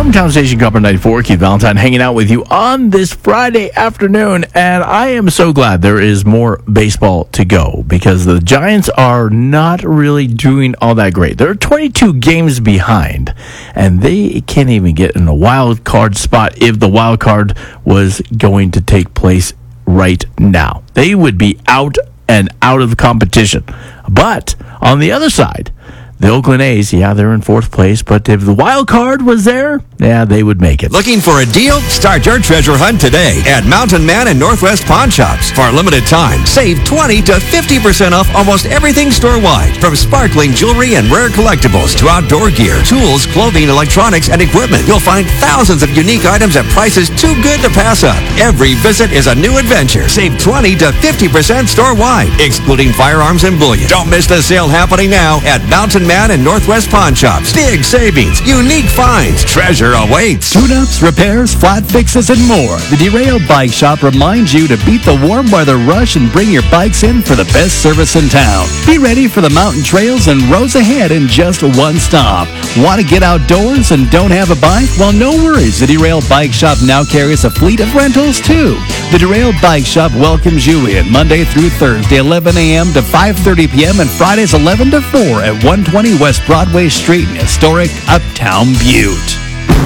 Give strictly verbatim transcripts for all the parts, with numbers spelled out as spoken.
Hometown Station, Copper ninety-four. Keith Valentine hanging out with you on this Friday afternoon. And I am so glad there is more baseball to go because the Giants are not really doing all that great. They're twenty-two games behind, and they can't even get in a wild card spot if the wild card was going to take place right now. They would be out and out of the competition. But on the other side, the Oakland A's, yeah, they're in fourth place, but if the wild card was there, yeah, they would make it. Looking for a deal? Start your treasure hunt today at Mountain Man and Northwest Pawn Shops. For a limited time, save twenty to fifty percent off almost everything store-wide. From sparkling jewelry and rare collectibles to outdoor gear, tools, clothing, electronics, and equipment, you'll find thousands of unique items at prices too good to pass up. Every visit is a new adventure. Save twenty to fifty percent store-wide, excluding firearms and bullion. Don't miss the sale happening now at Mountain Man and Northwest Pawn Shops. Big savings, unique finds, treasure awaits. Tune-ups, repairs, flat fixes, and more. The Derail Bike Shop reminds you to beat the warm weather rush and bring your bikes in for the best service in town. Be ready for the mountain trails and roads ahead in just one stop. Want to get outdoors and don't have a bike? Well, no worries. The Derail Bike Shop now carries a fleet of rentals, too. The Derail Bike Shop welcomes you in Monday through Thursday, eleven a.m. to five thirty p.m. and Fridays, eleven to four at one twenty West Broadway Street in historic Uptown Butte.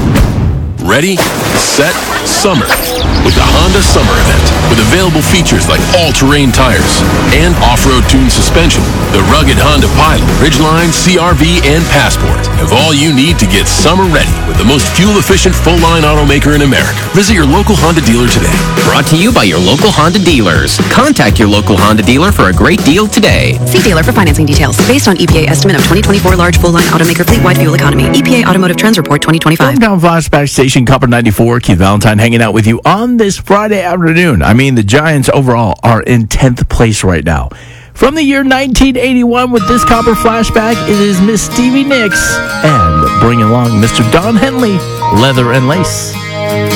Ready, set, summer with the Honda Summer Event. With available features like all-terrain tires and off-road tuned suspension, the rugged Honda Pilot, Ridgeline, C R V, and Passport have all you need to get summer ready with the most fuel-efficient full-line automaker in America. Visit your local Honda dealer today. Brought to you by your local Honda dealers. Contact your local Honda dealer for a great deal today. See dealer for financing details. Based on E P A estimate of twenty twenty-four large full-line automaker fleet-wide fuel economy. E P A Automotive Trends Report twenty twenty-five. Hometown Flashback Station, Copper ninety-four. Keith Valentine hanging out with you on this Friday afternoon. I mean, the Giants overall are in tenth place right now. From the year nineteen eighty-one with this Copper Flashback, it is Miss Stevie Nicks and bring along Mister Don Henley, Leather and Lace.